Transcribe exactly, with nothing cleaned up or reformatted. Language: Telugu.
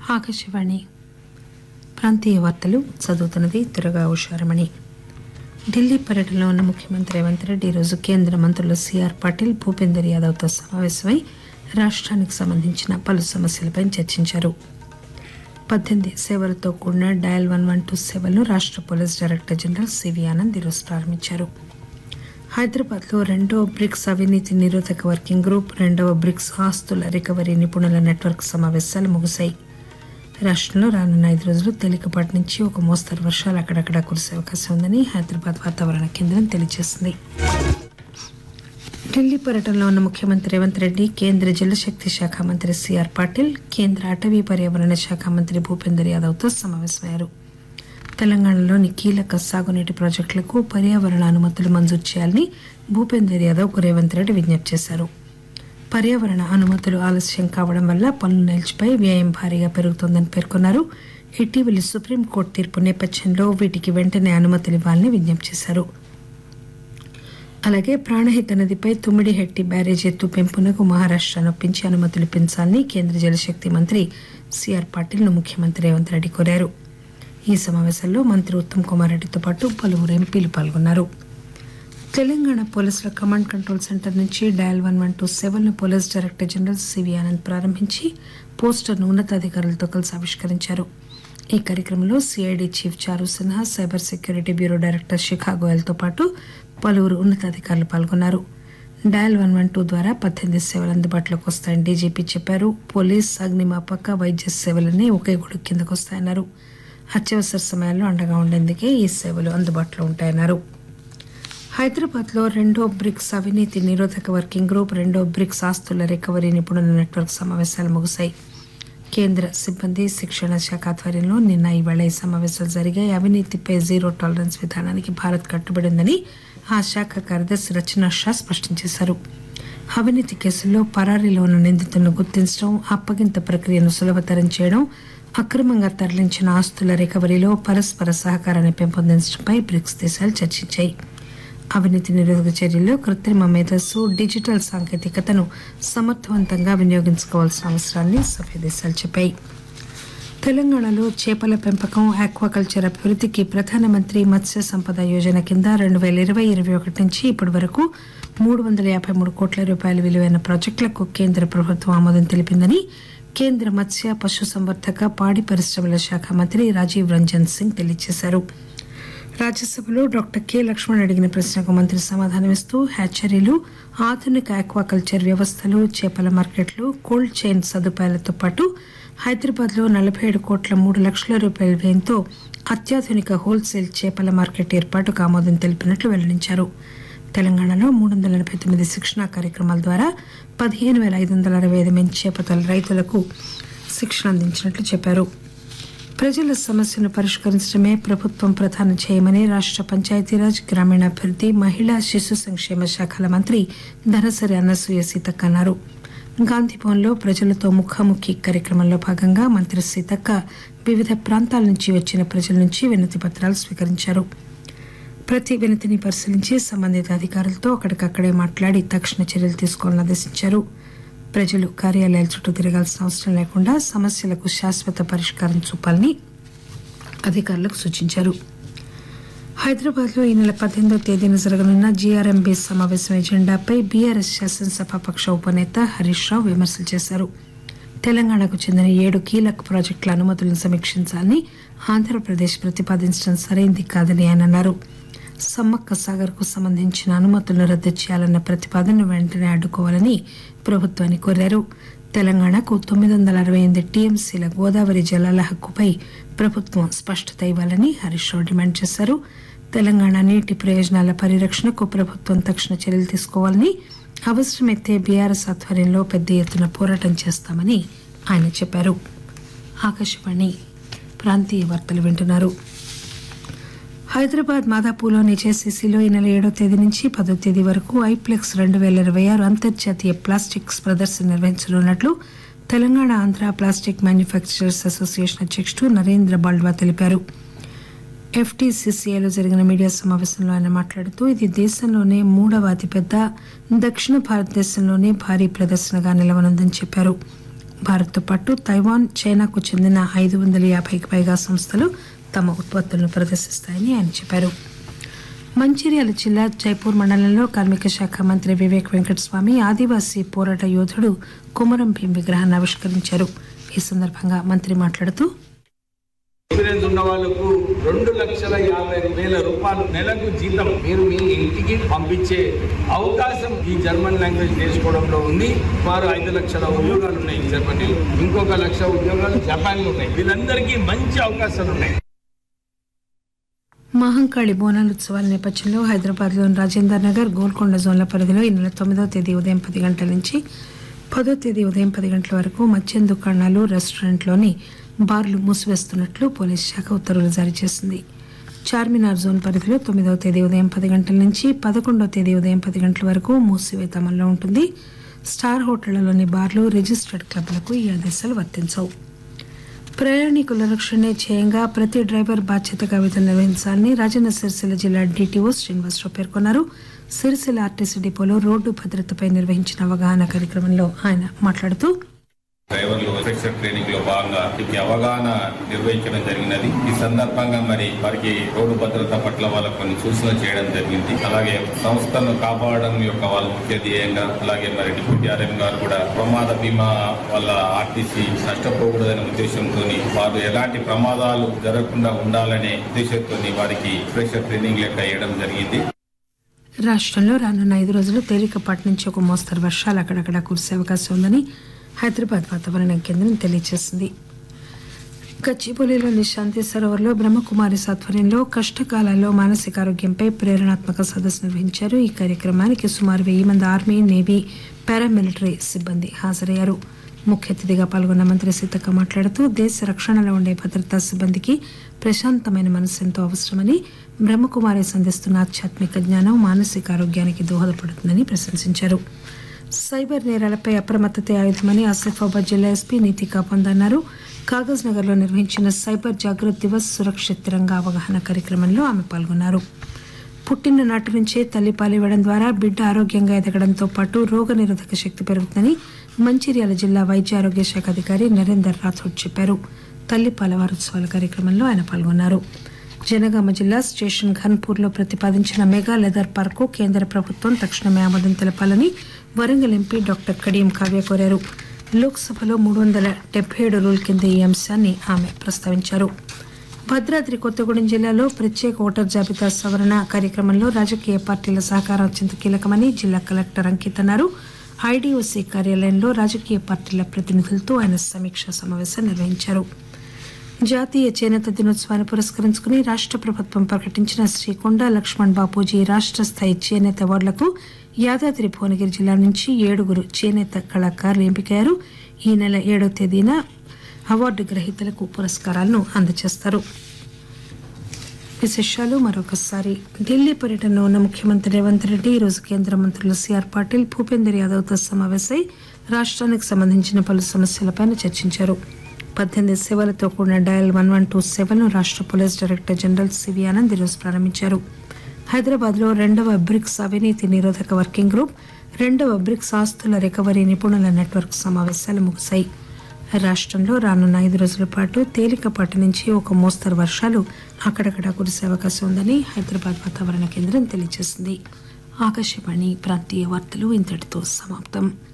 ఆకాశవాణి ప్రాంతీయ వార్తలు చదువుతున్నది దుర్గా ఉషారమణి. ఢిల్లీ పర్యటనలో ఉన్న ముఖ్యమంత్రి రేవంత్ రెడ్డి ఈరోజు కేంద్ర మంత్రులు సిఆర్ పాటిల్, భూపేందర్ యాదవ్తో సమావేశమై రాష్ట్రానికి సంబంధించిన పలు సమస్యలపై చర్చించారు. పద్దెనిమిది సేవలతో కూడిన డయల్ వన్ వన్ టూ సేవలను రాష్ట్ర police director general CV Anand ఈరోజు ప్రారంభించారు. హైదరాబాద్లో రెండో బ్రిక్స్ అవినీతి నిరోధక వర్కింగ్ గ్రూప్, రెండవ బ్రిక్స్ ఆస్తుల రికవరీ నిపుణుల నెట్వర్క్ సమావేశాలు ముగిశాయి. రాష్టంలో రానున్న ఐదు రోజులు తేలికపాటి నుంచి ఒక మోస్తరు వర్షాలు అక్కడక్కడా కురిసే అవకాశం ఉందని హైదరాబాద్ వాతావరణ కేంద్రం తెలియజేసింది. ఢిల్లీ పర్యటనలో ఉన్న ముఖ్యమంత్రి రేవంత్ రెడ్డి కేంద్ర జలశక్తి శాఖ మంత్రి సిఆర్ పాటిల్, కేంద్ర అటవీ పర్యావరణ శాఖ మంత్రి భూపేందర్ యాదవ్తో సమావేశమయ్యారు. తెలంగాణలోని కీలక సాగునీటి ప్రాజెక్టులకు పర్యావరణ అనుమతులు మంజూరు చేయాలని భూపేందర్ యాదవ్కు రేవంత్ రెడ్డి విజ్ఞప్తి చేశారు. పర్యావరణ అనుమతులు ఆలస్యం కావడం వల్ల పనులు నిలిచిపోయి వ్యయం భారీగా పెరుగుతోందని పేర్కొన్నారు. ఇటీవలి సుప్రీంకోర్టు తీర్పు నేపథ్యంలో వీటికి వెంటనే అనుమతులు ఇవ్వాలని విజ్ఞప్తి చేశారు. అలాగే ప్రాణహిత నదిపై తుమ్మిడిహెట్టి బ్యారేజ్ ఎత్తు పెంపునకు మహారాష్ట నొప్పించి అనుమతులు పెంచాలని కేంద్ర జలశక్తి మంత్రి సిఆర్ పాటిల్ ను ముఖ్యమంత్రి రేవంత్ రెడ్డి కోరారు. ఈ సమావేశంలో మంత్రి ఉత్తమ్ కుమార్ రెడ్డితో పాటు పలువురు ఎంపీలు పాల్గొన్నారు. తెలంగాణ పోలీసుల కమాండ్ కంట్రోల్ సెంటర్ నుంచి డయల్ వన్ వన్ టూ సేవలను police director general CV Anand ప్రారంభించి పోస్టర్ను ఉన్నతాధికారులతో కలిసి ఆవిష్కరించారు. ఈ కార్యక్రమంలో సిఐడి చీఫ్ చారు Sinha, cyber security bureau director శిఖా గోయల్తో పాటు పలువురు ఉన్నతాధికారులు పాల్గొన్నారు. డయల్ వన్ వన్ టూ ద్వారా పద్దెనిమిది సేవలు అందుబాటులోకి వస్తాయని డీజీపీ చెప్పారు. పోలీస్, అగ్నిమాపక, వైద్య సేవలన్నీ ఒకే గొడుగు కిందకు వస్తాయన్నారు. అత్యవసర సమయాల్లో అండగా ఉండేందుకే ఈ సేవలు అందుబాటులో ఉంటాయన్నారు. హైదరాబాద్ లో రెండో బ్రిక్స్ అవినీతి నిరోధక వర్కింగ్ గ్రూప్, రెండో బ్రిక్స్ ఆస్తుల రికవరీ నిపుణుల నెట్వర్క్ సమావేశాలు ముగిశాయి. కేంద్ర సిబ్బంది శిక్షణ శాఖ ఆధ్వర్యంలో నిన్న ఈవేళ ఈ సమావేశాలు జరిగాయి. అవినీతిపై జీరో టాలరెన్స్ విధానానికి భారత్ కట్టుబడి ఉందని ఆ శాఖ కార్యదర్శి రచనా షా స్పష్టం చేశారు. అవినీతి కేసుల్లో పరారీలో ఉన్న నిందితులను గుర్తించడం, అప్పగింత ప్రక్రియను సులభతరం చేయడం, అక్రమంగా తరలించిన ఆస్తుల రికవరీలో పరస్పర సహకారాన్ని పెంపొందించడంపై బ్రిక్స్ దేశాలు చర్చించాయి. అవినీతి నిరోధక చర్యల్లో కృత్రిమ మేధస్సు, డిజిటల్ సాంకేతికతను సమర్థవంతంగా వినియోగించుకోవాల్సిన అవసరాన్ని సభ్య దేశాలు చెప్పాయి. తెలంగాణలో చేపల పెంపకం, ఆక్వాకల్చర్ అభివృద్ధికి ప్రధానమంత్రి మత్స్య సంపద యోజన కింద రెండు పేల ఇరవై ఇరవై ఒకటి నుంచి ఇప్పటి వరకు మూడు వందల యాభై మూడు కోట్ల రూపాయల విలువైన ప్రాజెక్టులకు కేంద్ర ప్రభుత్వం ఆమోదం తెలిపిందని కేంద్ర మత్స్య, పశుసంవర్ధక, పాడి పరిశ్రమల శాఖ మంత్రి రాజీవ్ రంజన్ సింగ్ తెలియజేశారు. రాజ్యసభలో డాక్టర్ కె లక్ష్మణ్ అడిగిన ప్రశ్నకు మంత్రి సమాధానమిస్తూ హ్యాచరీలు, ఆధునిక ఆక్వాకల్చర్ వ్యవస్థలు, చేపల మార్కెట్లు, కోల్డ్ చైన్ సదుపాయాలతో పాటు హైదరాబాద్ లో నలభై ఏడు కోట్ల మూడు లక్షల రూపాయల వ్యయంతో అత్యాధునిక హోల్సేల్ చేపల మార్కెట్ ఏర్పాటుకు ఆమోదం తెలిపినట్లు వెల్లడించారు. తెలంగాణలో మూడు వందల ఎనభై తొమ్మిది శిక్షణా కార్యక్రమాల ద్వారా పదిహేను వేల ఐదు వందల అరవై ఐదు మంది చేపల రైతులకు శిక్షణ అందించినట్లు చెప్పారు. ప్రజల సమస్యను పరిష్కరించడమే ప్రభుత్వం ప్రధాన ధ్యేయమని రాష్ట పంచాయతీరాజ్, గ్రామీణాభివృద్ది, మహిళా శిశు సంక్షేమ శాఖల మంత్రి ధనసరి అన్నసూయ సీతక్క అన్నారు. గాంధీభవన్లో ప్రజలతో ముఖాముఖి కార్యక్రమంలో భాగంగా మంత్రి సీతక్క వివిధ ప్రాంతాల నుంచి వచ్చిన ప్రజల నుంచి వినతి పత్రాలు స్వీకరించారు. ప్రతి వినతిని పరిశీలించి సంబంధిత అధికారులతో అక్కడికక్కడే మాట్లాడి తక్షణ చర్యలు తీసుకోవాలని ఆదేశించారు. ప్రజలు కార్యాలయాల చుట్టూ తిరగాల్సిన అవసరం లేకుండా సమస్యలకు శాశ్వత పరిష్కారం చూపాలని అధికారులకు సూచించారు. హైదరాబాద్ లో ఈ నెల పద్దెనిమిదో తేదీన జరగనున్న జీఆర్ఎంబీ సమావేశం ఎజెండాపై బీఆర్ఎస్ శాసనసభాపక్ష ఉపనేత హరీష్ రావు విమర్శలు చేశారు. తెలంగాణకు చెందిన ఏడు కీలక ప్రాజెక్టుల అనుమతులను సమీక్షించాలని ఆంధ్రప్రదేశ్ ప్రతిపాదించడం సరైంది కాదని ఆయన అన్నారు. సమ్మక్క సాగర్ కు సంబంధించిన అనుమతులను రద్దు చేయాలన్న ప్రతిపాదనను వెంటనే అడ్డుకోవాలని ప్రభుత్వాన్ని కోరారు. తెలంగాణకు తొమ్మిది వందల అరవై ఎనిమిది టీఎంసీల గోదావరి జలాల హక్కుపై ప్రభుత్వం స్పష్టత ఇవ్వాలని హరీష్ రావు డిమాండ్ చేశారు. తెలంగాణ నీటి ప్రయోజనాల పరిరక్షణకు ప్రభుత్వం తక్షణ చర్యలు తీసుకోవాలని, అవసరమైతే బీఆర్ఎస్ ఆధ్వర్యంలో పెద్ద ఎత్తున పోరాటం చేస్తామని ఆయన చెప్పారు. ఆకాశవాణి ప్రాంతీయ వార్తలు వింటున్నారు. హైదరాబాద్ మాదాపూర్లోని జేసీసీలో ఈ నెల ఏడో తేదీ నుంచి పదో తేదీ వరకు ఐప్లెక్స్ రెండు పేల ఇరవై ఆరు అంతర్జాతీయ ప్లాస్టిక్స్ ప్రదర్శన నిర్వహించనున్నట్లు Telangana Andhra plastic manufacturers association అధ్యక్షుడు నరేంద్ర బాల్వా తెలిపారు. ఎఫ్టీసీసీఐలో జరిగిన మీడియా సమావేశంలో ఆయన మాట్లాడుతూ ఇది దేశంలోనే మూడవ అతిపెద్ద, దక్షిణ భారతదేశంలోనే భారీ ప్రదర్శనగా నిలవనుందని చెప్పారు. భారత్తో పాటు తైవాన్, చైనాకు చెందిన ఐదు వందల యాభైకి పైగా సంస్థలు తమ ఉత్పత్తులను ప్రదర్శిస్తాయని ఆయన చెప్పారు. మంచిర్యాల జిల్లా జైపూర్ మండలంలో కార్మిక శాఖ మంత్రి వివేక్ వెంకటస్వామి ఆదివాసీ పోరాట యోధుడు కుమరం భీం విగ్రహాన్ని ఆవిష్కరించారు. ఈ సందర్భంగా మంత్రి మాట్లాడుతూ, ఎక్స్పీరియన్స్ ఉన్న వాళ్ళకు రెండు లక్షల యాభై వేల రూపాయలు నెలకు జీతం మీరు మీ ఇంటికి పంపించే అవకాశం ఈ జర్మన్ లాంగ్వేజ్ నేర్చుకోవడంలో ఉంది. వారు ఐదు లక్షల ఉద్యోగాలు ఉన్నాయి జర్మనీలో, ఇంకొక లక్ష ఉద్యోగాలు జపాన్లో ఉన్నాయి. వీళ్ళందరికీ మంచి అవకాశాలు ఉన్నాయి. మహంకాళి బోనాల ఉత్సవాల నేపథ్యంలో హైదరాబాద్లోని రాజేందర్ నగర్, గోల్కొండ జోన్ల పరిధిలో ఈ నెల తొమ్మిదవ తేదీ ఉదయం పది గంటల నుంచి పదో తేదీ ఉదయం పది గంటల వరకు మద్యం దుకాణాలు, రెస్టారెంట్లోని బార్లు మూసివేస్తున్నట్లు పోలీసు శాఖ ఉత్తర్వులు జారీ చేసింది. చార్మినార్ జోన్ పరిధిలో తొమ్మిదవ తేదీ ఉదయం పది గంటల నుంచి పదకొండవ తేదీ ఉదయం పది గంటల వరకు మూసివేత అమల్లో ఉంటుంది. స్టార్ హోటళ్లలోని బార్లు, రిజిస్టర్డ్ క్లబ్లకు ఈ ఆదేశాలు వర్తించవు. ప్రయాణికుల రక్షణే ధ్యేయంగా ప్రతి డ్రైవర్ బాధ్యతగా విధులు నిర్వహించాలని రాజన్న సిరిసిల్ల జిల్లా డీటీఓ శ్రీనివాసరావు పేర్కొన్నారు. సిరిసిల్ల ఆర్టీసీ డిపోలో రోడ్డు భద్రతపై నిర్వహించిన అవగాహన కార్యక్రమంలో ఆయన మాట్లాడుతూ, డ్రైవర్లు ఫ్రెషర్ ట్రైనింగ్ లో భాగంగా ఈ అవగాహన నిర్వహించడం జరిగినది. ఈ సందర్భంగా మరి వారికి రోడ్డు భద్రత పట్ల వాళ్ళకు కొన్ని సూచనలు చేయడం జరిగింది. అలాగే సంస్థను కాపాడడం యొక్క వాళ్ళ ముఖ్య ధ్యేయంగా, అలాగే మరి డిప్యూటీ ఆర్ఎం గారు కూడా ప్రమాద బీమా వాళ్ళ ఆర్టీసీ నష్టపోకూడదనే ఉద్దేశంతో వారు ఎలాంటి ప్రమాదాలు జరగకుండా ఉండాలనే ఉద్దేశంతో వారికి ఫ్రెషర్ ట్రైనింగ్ లెక్క వేయడం జరిగింది. రాష్ట్రంలో రానున్న ఐదు రోజులు తేలికపాటి నుంచి ఒక మోస్తరు వర్షాలు అక్కడక్కడ కురిసే అవకాశం ఉందని హైదరాబాద్ వాతావరణ కేంద్రం తెలియజేసింది. గచ్చిబౌలిలోని శాంతి సరోవర్లో బ్రహ్మకుమారి ఆధ్వర్యంలో కష్టకాలాల్లో మానసిక ఆరోగ్యంపై ప్రేరణాత్మక సదస్సు నిర్వహించారు. ఈ కార్యక్రమానికి సుమారు వెయ్యి మంది ఆర్మీ, నేవీ, పారామిలిటరీ సిబ్బంది హాజరయ్యారు. ముఖ్య అతిథిగా పాల్గొన్న మంత్రి సీతక్క మాట్లాడుతూ, దేశ రక్షణలో ఉండే భద్రతా సిబ్బందికి ప్రశాంతమైన మనసు ఎంతో అవసరమని, బ్రహ్మకుమారి సంధిస్తున్న ఆధ్యాత్మిక జ్ఞానం మానసిక ఆరోగ్యానికి దోహదపడుతుందని ప్రశంసించారు. సైబర్ నేరాలపై అప్రమత్తతే ఆయుధమని ఆసిఫాబాద్ జిల్లా ఎస్పీ నీతికా పంద్ అన్నారు. కాగజ్ నగర్ లో నిర్వహించిన సైబర్ జాగృత్ దివస్ సురక్షిత్ తిరంగా అవగాహన కార్యక్రమంలో ఆమె పాల్గొన్నారు. పుట్టిన నాటి నుంచే తల్లిపాలు ఇవ్వడం ద్వారా బిడ్డ ఆరోగ్యంగా ఎదగడంతో పాటు రోగ నిరోధక శక్తి పెరుగుతుందని మంచిర్యాల జిల్లా వైద్య ఆరోగ్య శాఖ అధికారి నరేందర్ రాథోడ్ చెప్పారు. తల్లిపాల వారోత్సవాల కార్యక్రమంలో ఆయన పాల్గొన్నారు. జనగామ జిల్లా స్టేషన్ ఘన్పూర్ లో ప్రతిపాదించిన మెగా లెదర్ పార్కు కేంద్ర ప్రభుత్వం తక్షణమే ఆమోదం తెలపాలని వరంగల్ ఎంపీ డాక్టర్ కడియం కావ్య కోరారు. లోక్సభలో మూడు వందల డెబ్బై ఏడు రూల్ కింద ఈ అంశాన్ని ఆమె ప్రస్తావించారు. భద్రాద్రి కొత్తగూడెం జిల్లాలో ప్రత్యేక ఓటర్ జాబితా సవరణ కార్యక్రమంలో రాజకీయ పార్టీల సహకారం అత్యంత కీలకమని జిల్లా కలెక్టర్ అంకిత్ అన్నారు. ఐడీఓసీ కార్యాలయంలో రాజకీయ పార్టీల ప్రతినిధులతో ఆయన సమీక్షా సమావేశం నిర్వహించారు. జాతీయ చేనేత దినోత్సవాన్ని పురస్కరించుకుని రాష్ట ప్రభుత్వం ప్రకటించిన శ్రీ కొండా లక్ష్మణ్ బాపూజీ రాష్ట స్థాయి చేనేత అవార్డులకు యాదాద్రి భువనగిరి జిల్లా నుంచి ఏడుగురు చేనేత కళాకారులు ఎంపికయ్యారు. ఈ నెల ఏడో తేదీన అవార్డు గ్రహీతలకు పురస్కారాలను అందజేస్తారు. విశేషాలు మరొకసారి. ఢిల్లీ పర్యటనలో ఉన్న ముఖ్యమంత్రి రేవంత్ రెడ్డి ఈరోజు కేంద్ర మంత్రులు సిఆర్ పాటిల్, భూపేందర్ యాదవ్ తో సమావేశమై రాష్ట్రానికి సంబంధించిన పలు సమస్యలపై చర్చించారు. పద్దెనిమిది సేవలతో కూడిన డయల్ వన్ వన్ టూ సేవలను రాష్ట police director general CV Anand ఈరోజు ప్రారంభించారు. హైదరాబాద్ లో రెండవ బ్రిక్స్ అవినీతి నిరోధక వర్కింగ్ గ్రూప్, రెండవ బ్రిక్స్ ఆస్తుల రికవరీ నిపుణుల నెట్వర్క్ సమావేశాలు ముగిశాయి. రాష్ట్రంలో రానున్న ఐదు రోజుల పాటు తేలికపాటి నుంచి ఒక మోస్తరు వర్షాలు అక్కడక్కడా కురిసే అవకాశం ఉందని హైదరాబాద్ వాతావరణ కేంద్రం తెలియజేసింది. ఆకాశవాణి ప్రాంతీయ వార్తలు ఇంతటితో సమాప్తం.